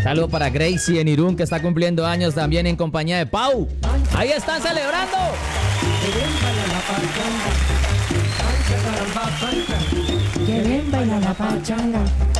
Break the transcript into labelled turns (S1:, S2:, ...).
S1: Saludo para Gracie en Irún, que está cumpliendo años también en compañía de Pau. Ahí están celebrando.
S2: Que ven baila la pachanga.